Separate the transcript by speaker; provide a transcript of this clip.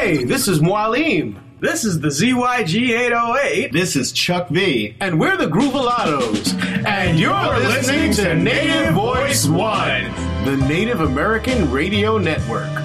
Speaker 1: Hey, this is Mualim.
Speaker 2: This is the ZYG808.
Speaker 3: This is Chuck V.
Speaker 1: And we're the Groovalados. And you're listening to Native Voice One, the Native American Radio Network.